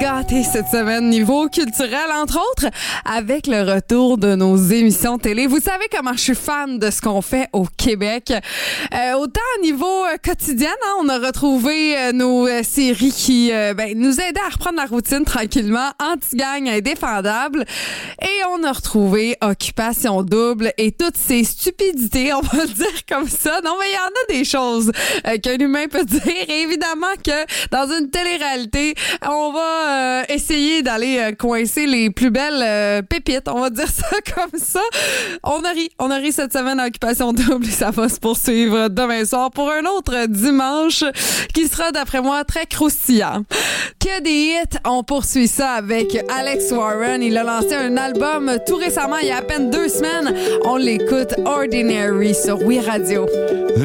gâtés cette semaine niveau culturel, entre autres, avec le retour de nos émissions télé. Vous savez comment je suis fan de ce qu'on fait au Québec. Autant au niveau quotidien, hein, on a retrouvé nos séries qui nous aidaient à reprendre la routine tranquillement, anti-gang indéfendable. Et on a retrouvé Occupation double et toutes ces stupidités, on va le dire comme ça. Non, mais il y en a des choses qu'un humain peut dire. Et évidemment que dans une télé-réalité, on va essayer d'aller coincer les plus belles pépites, on va dire ça comme ça. On a ri cette semaine à Occupation double et ça va se poursuivre demain soir pour un autre dimanche qui sera, d'après moi, très croustillant. Que des hits, on poursuit ça avec Alex Warren. Il a lancé un album tout récemment, il y a à peine 2 semaines. On l'écoute, Ordinary, sur Oui Radio.